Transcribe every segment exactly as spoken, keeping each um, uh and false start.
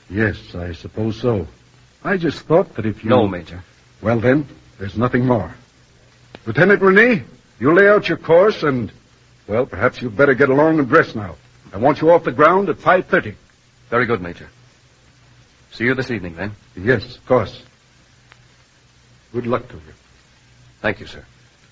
Yes, I suppose so. I just thought that if you... No, Major. Well, then, there's nothing more. Lieutenant Rene, you lay out your course and, well, perhaps you'd better get along and dress now. I want you off the ground at five thirty. Very good, Major. See you this evening, then. Yes, of course. Good luck to you. Thank you, sir.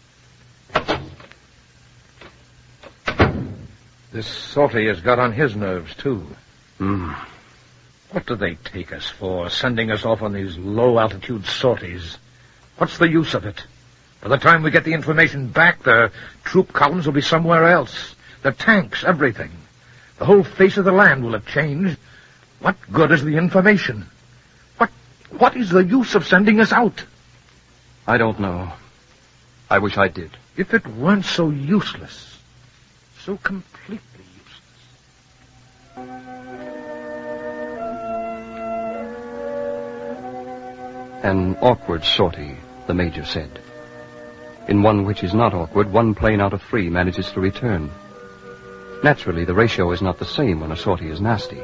This sortie has got on his nerves, too. Hmm. What do they take us for, sending us off on these low-altitude sorties? What's the use of it? By the time we get the information back, the troop columns will be somewhere else. The tanks, everything. The whole face of the land will have changed. What good is the information? What, what is the use of sending us out? I don't know. I wish I did. If it weren't so useless, so completely useless. An awkward sortie, the Major said. In one which is not awkward, one plane out of three manages to return. Naturally, the ratio is not the same when a sortie is nasty.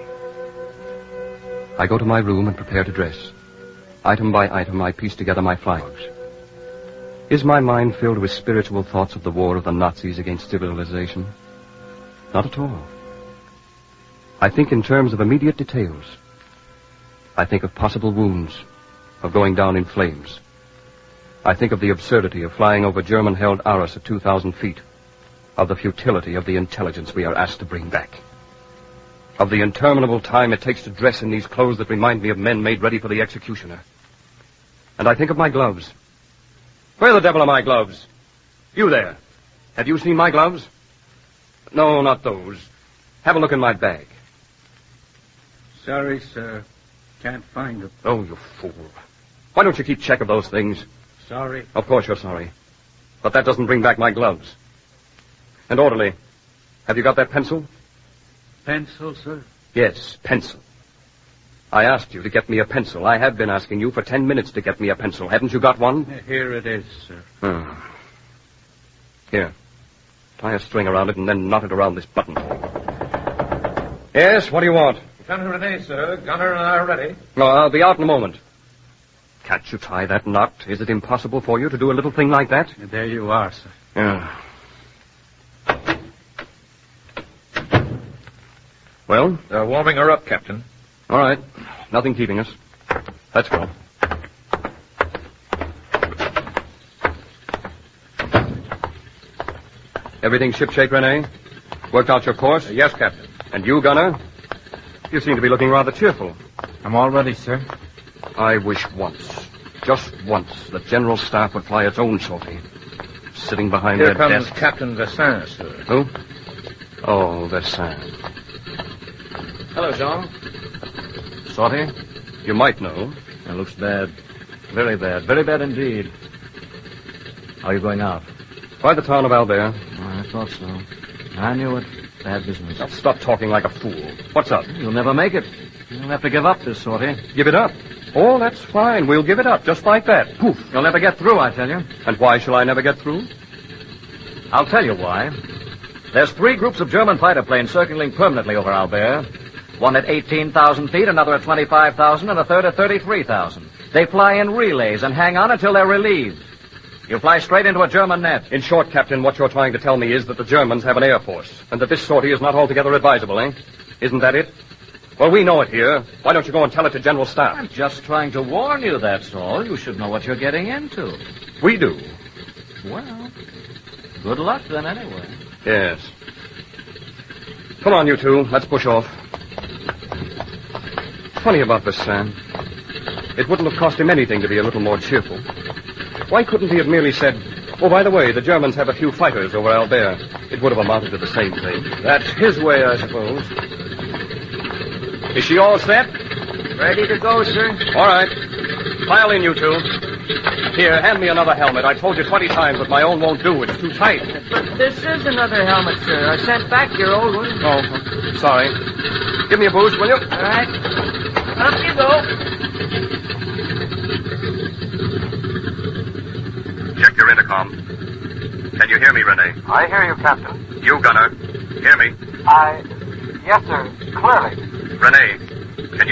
I go to my room and prepare to dress. Item by item, I piece together my flyers. Is my mind filled with spiritual thoughts of the war of the Nazis against civilization? Not at all. I think in terms of immediate details. I think of possible wounds, of going down in flames. I think of the absurdity of flying over German-held Arras at two thousand feet, of the futility of the intelligence we are asked to bring back, of the interminable time it takes to dress in these clothes that remind me of men made ready for the executioner. And I think of my gloves. Where the devil are my gloves? You there. Have you seen my gloves? No, not those. Have a look in my bag. Sorry, sir. Can't find them. Oh, you fool. Why don't you keep check of those things? Sorry. Of course you're sorry. But that doesn't bring back my gloves. And orderly, have you got that pencil? Pencil, sir? Yes, pencil. I asked you to get me a pencil. I have been asking you for ten minutes to get me a pencil. Haven't you got one? Here it is, sir. Hmm. Here. Tie a string around it and then knot it around this buttonhole. Yes, what do you want? Lieutenant Rene, sir. Gunner and I are ready. No, I'll be out in a moment. Can't you tie that knot? Is it impossible for you to do a little thing like that? There you are, sir. Yeah. Well? They're warming her up, Captain. All right. Nothing keeping us. Let's go. Everything shipshape, Rene? Worked out your course? Uh, yes, Captain. And you, Gunner? You seem to be looking rather cheerful. I'm all ready, sir. I wish once, just once, the General Staff would fly its own sortie. Sitting behind Here their comes desk. Captain Vessin, sir. Who? Oh, Vessin. Hello, Jean. Sortie? You might know. It looks bad. Very bad. Very bad indeed. How are you going out? By the town of Albert. Oh, I thought so. I knew it. Bad business. Now stop talking like a fool. What's up? You'll never make it. You'll have to give up this sortie. Give it up? Oh, that's fine. We'll give it up, just like that. Poof. You'll never get through, I tell you. And why shall I never get through? I'll tell you why. There's three groups of German fighter planes circling permanently over Albert. One at eighteen thousand feet, another at twenty-five thousand, and a third at thirty-three thousand. They fly in relays and hang on until they're relieved. You fly straight into a German net. In short, Captain, what you're trying to tell me is that the Germans have an air force, and that this sortie is not altogether advisable, eh? Isn't that it? Well, we know it here. Why don't you go and tell it to General Staff? I'm just trying to warn you, that's all. You should know what you're getting into. We do. Well, good luck then, anyway. Yes. Come on, you two. Let's push off. Funny about this, Sam. It wouldn't have cost him anything to be a little more cheerful. Why couldn't he have merely said, oh, by the way, the Germans have a few fighters over Albert? It would have amounted to the same thing. That's his way, I suppose. Is she all set? Ready to go, sir. All right. Pile in, you two. Here, hand me another helmet. I told you twenty times that my own won't do. It's too tight. But this is another helmet, sir. I sent back your old one. Oh, sorry. Give me a boost, will you? All right. Up you go. Check your intercom. Can you hear me, Rene? I hear you, Captain. You, Gunner. Hear me? I... Yes, sir. Clearly. Rene,